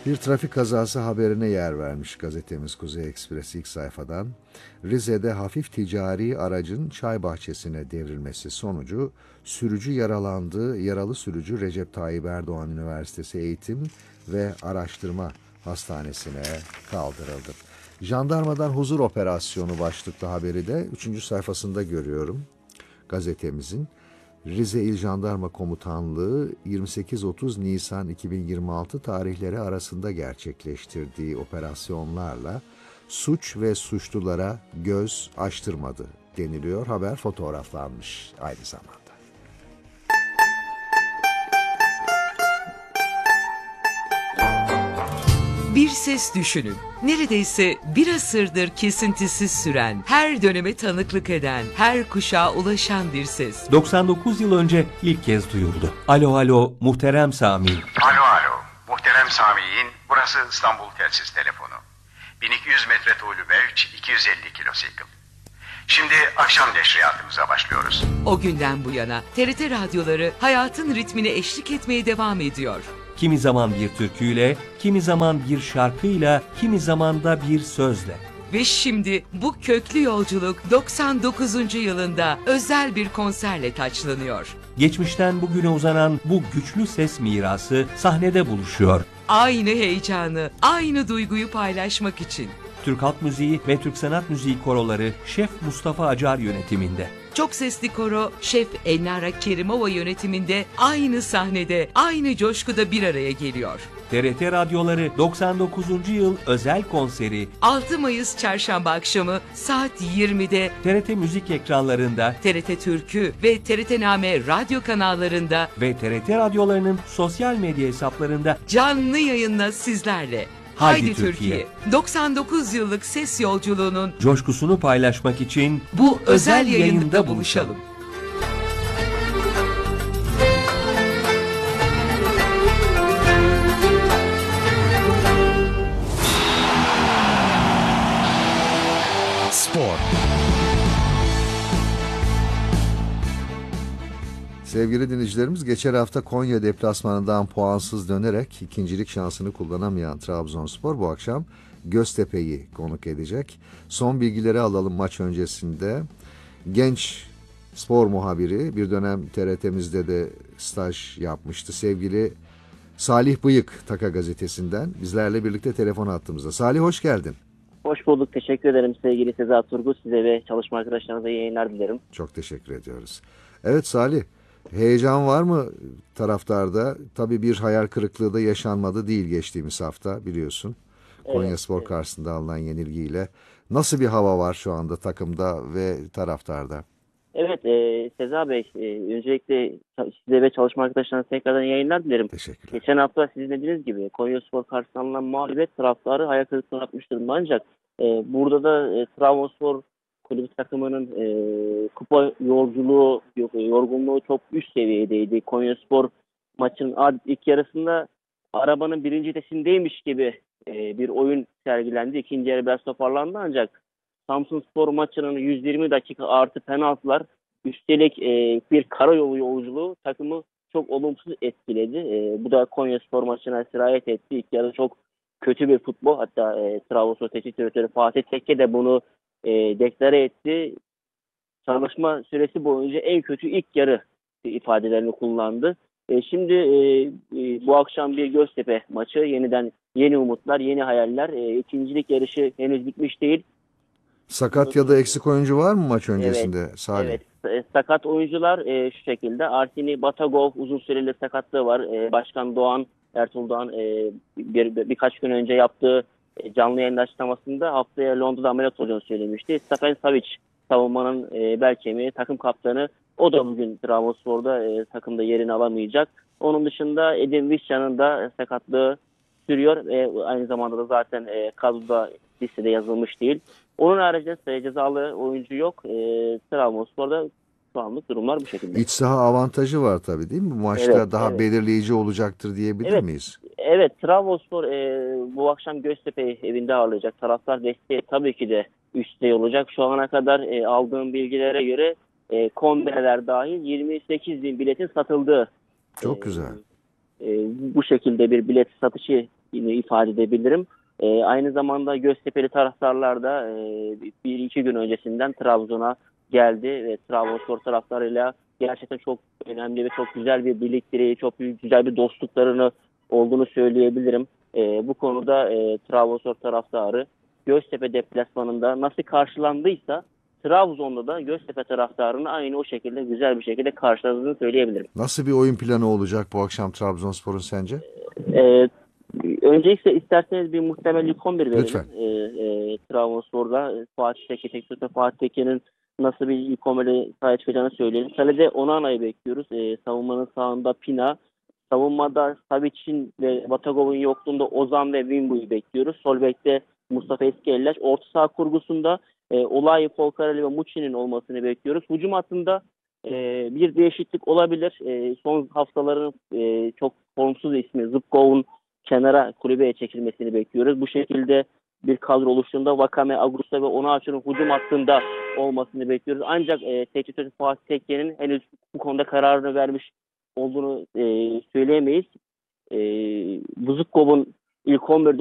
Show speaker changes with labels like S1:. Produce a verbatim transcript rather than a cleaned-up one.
S1: Bir trafik kazası haberine yer vermiş gazetemiz Kuzey Ekspres ilk sayfadan. Rize'de hafif ticari aracın çay bahçesine devrilmesi sonucu sürücü yaralandı. Yaralı sürücü Recep Tayyip Erdoğan Üniversitesi Eğitim ve Araştırma Hastanesi'ne kaldırıldı. Jandarmadan huzur operasyonu başlıklı haberi de üçüncü sayfasında görüyorum gazetemizin. Rize İl Jandarma Komutanlığı yirmi sekiz otuz Nisan iki bin yirmi altı tarihleri arasında gerçekleştirdiği operasyonlarla suç ve suçlulara göz açtırmadı deniliyor. Haber fotoğraflanmış aynı zamanda.
S2: Bir ses düşünün. Neredeyse bir asırdır kesintisiz süren, her döneme tanıklık eden, her kuşağa ulaşan bir ses.
S3: doksan dokuz yıl önce ilk kez duyuldu. Alo alo muhterem Sami.
S4: Alo alo muhterem Sami'nin burası İstanbul telsiz telefonu. bin iki yüz metre tuğlu Belç, iki yüz elli kilosikl. Şimdi akşam neşriyatımıza başlıyoruz.
S2: O günden bu yana T R T radyoları hayatın ritmine eşlik etmeye devam ediyor.
S3: Kimi zaman bir türküyle, kimi zaman bir şarkıyla, kimi zaman da bir sözle.
S2: Ve şimdi bu köklü yolculuk doksan dokuzuncu yılında özel bir konserle taçlanıyor.
S3: Geçmişten bugüne uzanan bu güçlü ses mirası sahnede buluşuyor.
S2: Aynı heyecanı, aynı duyguyu paylaşmak için.
S3: Türk Halk Müziği ve Türk Sanat Müziği koroları Şef Mustafa Acar yönetiminde.
S2: Çok sesli koro Şef Elnara Kerimova yönetiminde aynı sahnede, aynı coşkuda bir araya geliyor.
S3: T R T radyoları doksan dokuzuncu yıl özel konseri
S2: altı Mayıs Çarşamba akşamı saat yirmide
S3: T R T Müzik ekranlarında,
S2: T R T Türkü ve T R T Name radyo kanallarında
S3: ve T R T radyolarının sosyal medya hesaplarında
S2: canlı yayınla sizlerle.
S3: Haydi,
S2: Haydi
S3: Türkiye.
S2: Türkiye. doksan dokuz yıllık ses yolculuğunun
S3: coşkusunu paylaşmak için
S2: bu özel yayında buluşalım.
S1: Spor. Sevgili dinleyicilerimiz, geçen hafta Konya deplasmanından puansız dönerek ikincilik şansını kullanamayan Trabzonspor bu akşam Göztepe'yi konuk edecek. Son bilgileri alalım maç öncesinde. Genç spor muhabiri, bir dönem T R T'mizde de staj yapmıştı. Sevgili Salih Bıyık, Taka Gazetesi'nden bizlerle birlikte telefon attığımızda. Salih, hoş geldin.
S5: Hoş bulduk. Teşekkür ederim sevgili Sezai Turgut. Size ve çalışma arkadaşlarınıza iyi yayınlar dilerim.
S1: Çok teşekkür ediyoruz. Evet Salih, heyecan var mı taraftarda? Tabii bir hayal kırıklığı da yaşanmadı değil geçtiğimiz hafta, biliyorsun.
S5: Evet,
S1: Konyaspor
S5: evet.
S1: karşısında alınan yenilgiyle. Nasıl bir hava var şu anda takımda ve taraftarda?
S5: Evet e, Sezai Bey, e, öncelikle size ve çalışma arkadaşlarınıza tekrardan yayınlar dilerim.
S1: Teşekkürler.
S5: Geçen hafta sizin dediğiniz gibi Konyaspor karşısında alınan mağlubiyet taraftarı hayal kırıklığına atmış durumda. Ancak e, burada da e, Trabzonspor kulübü takımının e, kupa yolculuğu, yorgunluğu çok üst seviyedeydi. Konyaspor maçın ilk yarısında arabanın birinci vitesindeymiş gibi e, bir oyun sergilendi. İkinci yarı biraz toparlandı ancak Samsunspor maçının yüz yirmi dakika artı penaltılar, üstelik e, bir karayolu yolculuğu takımı çok olumsuz etkiledi. E, bu da Konyaspor maçına sirayet etti. İlk yarı çok kötü bir futbol. Hatta e, Trabzonspor Teknik Direktörü Fatih Tekke de bunu e, deklare etti. Çalışma süresi boyunca en kötü ilk yarı ifadelerini kullandı. E, şimdi e, e, bu akşam bir Göztepe maçı. Yeniden yeni umutlar, yeni hayaller. E, ikincilik yarışı henüz bitmiş değil.
S1: Sakat ya da eksik oyuncu var mı maç öncesinde
S5: Evet,
S1: Salih?
S5: evet. E, Sakat oyuncular e, şu şekilde. Artini Batagov uzun süreli sakatlığı var. E, Başkan Doğan, Ertuğrul Doğan e, bir, bir, birkaç gün önce yaptığı e, canlı yayın açıklamasında haftaya Londra'da ameliyat olacağını söylemişti. Stefan Savic savunmanın e, bel kemiği, takım kaptanı. O da bugün Trabzonspor'da e, takımda yerini alamayacak. Onun dışında Edin Visca'nın da sakatlığı sürüyor. E, aynı zamanda da zaten e, kadroda listede yazılmış değil. Onun haricinde cezalı oyuncu yok. E, Trabzonspor'da şu anlık durumlar bu şekilde.
S1: İç saha avantajı var tabii değil mi? Bu maçta
S5: Evet,
S1: daha
S5: evet.
S1: belirleyici olacaktır diyebilir
S5: Evet.
S1: miyiz?
S5: Evet, Trabzonspor e, bu akşam Göztepe'yi evinde ağırlayacak. Taraftar desteği tabii ki de üstte olacak. Şu ana kadar e, aldığım bilgilere göre e, kombineler dahil yirmi sekiz bin biletin satıldığı
S1: Çok
S5: e,
S1: güzel.
S5: e, bu şekilde bir bilet satışı yine ifade edebilirim. E, aynı zamanda Göztepe'li taraftarlar da e, bir iki gün öncesinden Trabzon'a geldi ve Trabzonspor taraftarıyla gerçekten çok önemli ve çok güzel bir birlikteliği, çok güzel bir dostluklarını olduğunu söyleyebilirim. E, bu konuda e, Trabzonspor taraftarı Göztepe deplasmanında nasıl karşılandıysa Trabzon'da da Göztepe taraftarını aynı o şekilde güzel bir şekilde karşıladığını söyleyebilirim.
S1: Nasıl bir oyun planı olacak bu akşam Trabzonspor'un sence?
S5: Ee, Öncelikle isterseniz bir muhtemel ilk on bir verelim.
S1: Lütfen.
S5: Ee, e, Trabzonspor'da Fatih Tekke, Teknik Fatih Tekke'nin nasıl bir ilk on birle sahaya çıkacağını söyleyelim. Kalede Onana'yı bekliyoruz. Ee, savunmanın sağında Pina. Savunmada Savic'in ve Batagov'un yokluğunda Ozan ve Wimbu'yu bekliyoruz. Sol bekte Mustafa Eskiellaş. Orta saha kurgusunda e, Olayi, Folcarelli ve Muçi'nin olmasını bekliyoruz. Hücum hattında e, bir değişiklik olabilir. E, son haftaların e, çok formsuz ismi Zubkov'un kenara kulübeye çekilmesini bekliyoruz. Bu şekilde bir kadro oluştuğunda Wakame, Agusta ve Onaçu'nun hücum hattında olmasını bekliyoruz. Ancak e, Teknik Direktör Fatih Tekke'nin henüz bu konuda kararını vermiş olduğunu e, söyleyemeyiz. E, Buzukkov'un ilk on birde